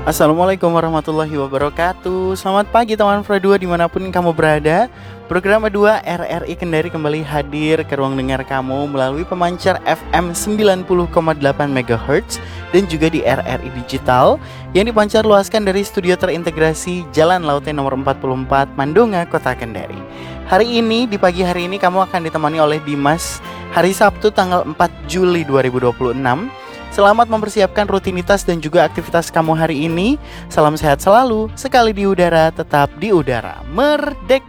Assalamualaikum warahmatullahi wabarakatuh. Selamat pagi teman Pro 2 dimanapun kamu berada. Program A2 RRI Kendari kembali hadir ke ruang dengar kamu melalui pemancar FM 90,8 MHz dan juga di RRI Digital yang dipancar luaskan dari studio terintegrasi Jalan Lautnya nomor 44 Mandunga, Kota Kendari. Hari ini, di pagi hari ini kamu akan ditemani oleh Dimas. Hari Sabtu tanggal 4 Juli 2026. Selamat mempersiapkan rutinitas dan juga aktivitas kamu hari ini. Salam sehat selalu, sekali di udara, tetap di udara. Merdeka!